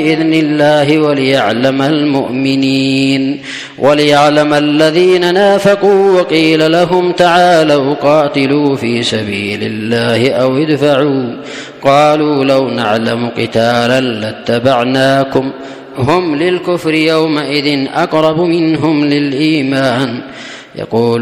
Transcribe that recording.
بإذن الله وليعلم المؤمنين وليعلم الذين نافقوا وقيل لهم تعالوا قاتلوا في سبيل الله أو ادفعوا قالوا لو نعلم قتالا لاتبعناكم هم للكفر يومئذ أقرب منهم للإيمان يقول